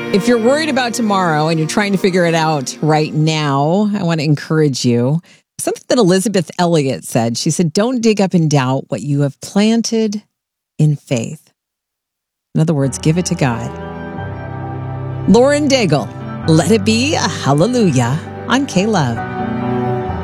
If you're worried about tomorrow and you're trying to figure it out right now, I want to encourage you. Something that Elizabeth Elliot said. She said, don't dig up in doubt what you have planted in faith. In other words, give it to God. Lauren Daigle, Let It Be a Hallelujah on K-Love.